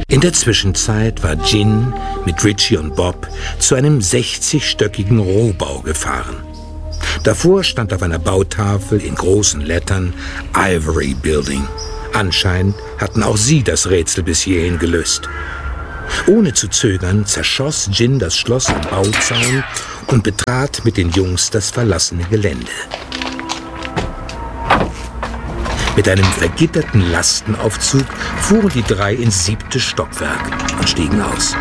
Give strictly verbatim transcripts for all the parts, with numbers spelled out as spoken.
In der Zwischenzeit war Jin mit Richie und Bob zu einem sechzigstöckigen Rohbau gefahren. Davor stand auf einer Bautafel in großen Lettern Ivory Building. Anscheinend hatten auch sie das Rätsel bis hierhin gelöst. Ohne zu zögern zerschoss Jin das Schloss am Bauzaun und betrat mit den Jungs das verlassene Gelände. Mit einem vergitterten Lastenaufzug fuhren die drei ins siebte Stockwerk und stiegen aus.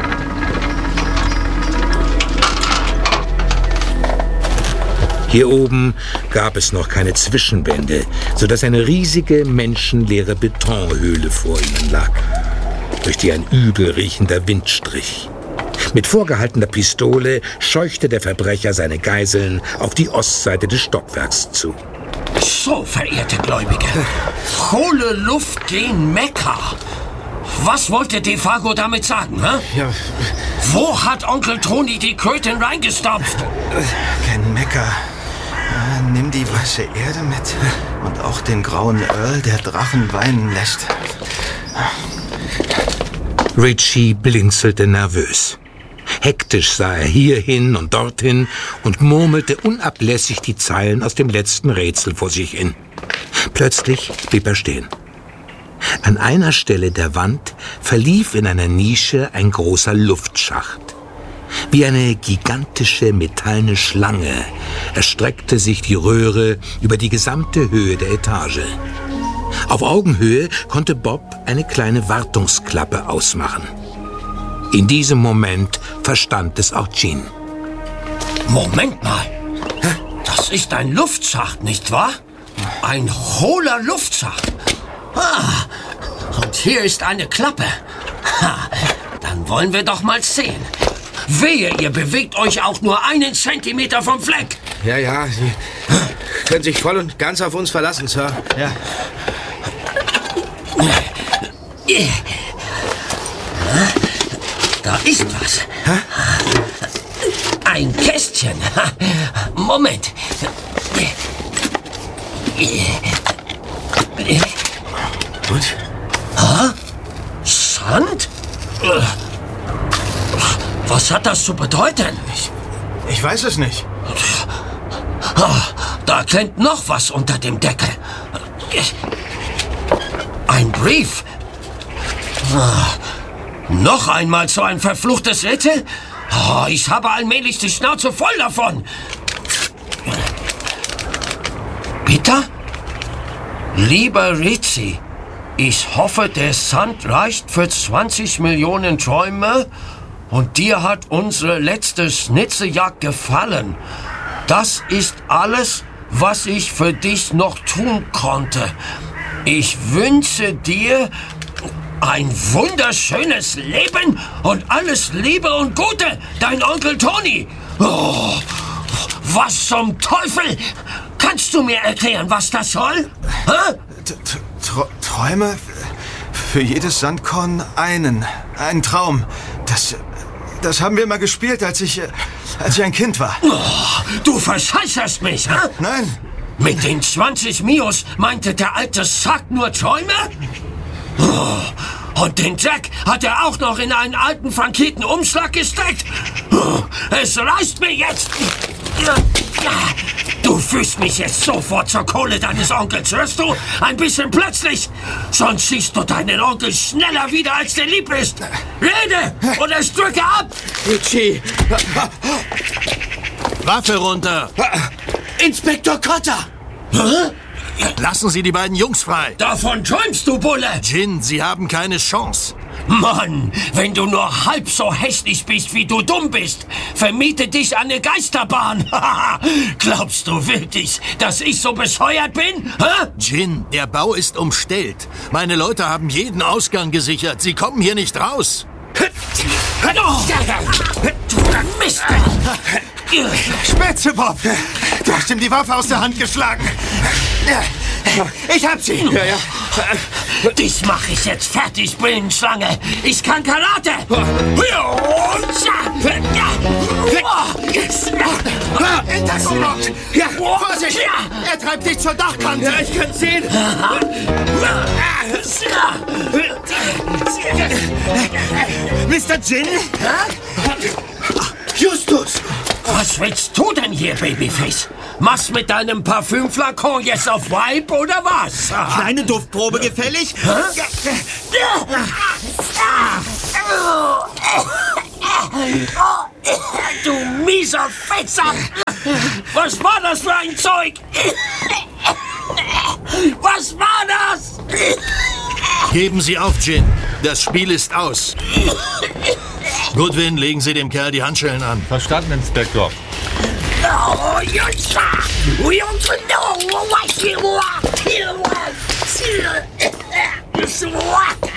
Hier oben gab es noch keine Zwischenwände, sodass eine riesige, menschenleere Betonhöhle vor ihnen lag, durch die ein übel riechender Wind strich. Mit vorgehaltener Pistole scheuchte der Verbrecher seine Geiseln auf die Ostseite des Stockwerks zu. So, verehrte Gläubige, hohle Luft gen Mekka. Was wollte Defago damit sagen, hä? Ja. Wo hat Onkel Toni die Kröten reingestopft? Kein Mekka. Nimm die weiße Erde mit und auch den grauen Earl, der Drachen weinen lässt. Richie blinzelte nervös. Hektisch sah er hierhin und dorthin und murmelte unablässig die Zeilen aus dem letzten Rätsel vor sich hin. Plötzlich blieb er stehen. An einer Stelle der Wand verlief in einer Nische ein großer Luftschacht. Wie eine gigantische metallene Schlange erstreckte sich die Röhre über die gesamte Höhe der Etage. Auf Augenhöhe konnte Bob eine kleine Wartungsklappe ausmachen. In diesem Moment verstand es auch Jin. Moment mal, das ist ein Luftschacht, nicht wahr? Ein hohler Luftschacht. Ah, und hier ist eine Klappe. Ha, dann wollen wir doch mal sehen. Wehe, ihr bewegt euch auch nur einen Zentimeter vom Fleck. Ja, ja, Sie können sich voll und ganz auf uns verlassen, Sir. Ja. Da ist was. Ein Kästchen. Moment. Und? Ha? Sand? Was hat das zu bedeuten? Ich, ich weiß es nicht. Da klemmt noch was unter dem Deckel. Ein Brief. Noch einmal so ein verfluchtes Rätsel? Oh, ich habe allmählich die Schnauze voll davon. Bitte? Lieber Rizzi, ich hoffe, der Sand reicht für zwanzig Millionen Träume und dir hat unsere letzte Schnitzejagd gefallen. Das ist alles, was ich für dich noch tun konnte. Ich wünsche dir ein wunderschönes Leben und alles Liebe und Gute, dein Onkel Toni. Oh, was zum Teufel? Kannst du mir erklären, was das soll? Hä? Träume? Für jedes Sandkorn einen. Ein Traum. Das, das haben wir mal gespielt, als ich, als ich ein Kind war. Oh, du verscheißerst mich, hä? Nein. Mit den zwanzig Mios meinte der alte Sack nur Träume? Oh, und den Jack hat er auch noch in einen alten frankierten Umschlag gesteckt? Oh, es reicht mir jetzt! Du führst mich jetzt sofort zur Kohle deines Onkels, hörst du? Ein bisschen plötzlich! Sonst schießt du deinen Onkel schneller wieder, als dir lieb ist! Rede oder ich drücke ab! Richie! Waffe runter! Inspektor Cotter! Hä? Lassen Sie die beiden Jungs frei! Davon träumst du, Bulle! Jin, Sie haben keine Chance. Mann, wenn du nur halb so hässlich bist, wie du dumm bist, vermiete dich eine Geisterbahn. Glaubst du wirklich, dass ich so bescheuert bin? Hä? Jin, der Bau ist umstellt. Meine Leute haben jeden Ausgang gesichert. Sie kommen hier nicht raus. Oh, du Mist! Spätze, Bob! Du hast ihm die Waffe aus der Hand geschlagen. Ich hab sie! Ja, ja. Dich mach ich jetzt fertig, Brillenschlange! Ich kann Karate! Hintergrund! Ja, Vorsicht! Er treibt dich zur Dachkante! Ja, ich kann's sehen! Mister Gin? Justus! Was willst du denn hier, Babyface? Machst mit deinem Parfümflakon jetzt auf Vibe oder was? Kleine Duftprobe gefällig? Du mieser Fetzer! Was war das für ein Zeug? Was war das? Geben Sie auf, Gin. Das Spiel ist aus. Goodwin, legen Sie dem Kerl die Handschellen an. Verstanden, Inspektor. Oh, yes, we want to know what you want.